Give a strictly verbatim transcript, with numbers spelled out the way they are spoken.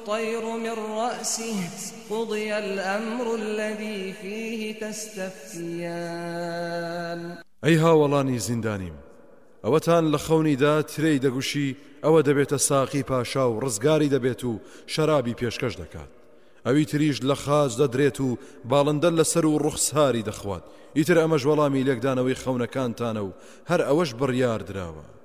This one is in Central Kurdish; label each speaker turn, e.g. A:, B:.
A: الطير من رأسه قضي الأمر الذي فيه تستفتيان.
B: ئەی هاوڵانی زیندانیم، ئەوەتان لە خەونیدا ترەی دەگوشی ئەوە دەبێتە ساقی پاشا و ڕزگاری دەبێت و شەرابی پێشکەش دەکات، ئەوی تریش لە خاج دەدرێت و باڵندە لەسەر و ڕوخساری دەخوات. ئیتر ئەمەش وەڵامی لێکدانەوەی خەونەکانتانە و هەر ئەوەش بڕیار دراوە.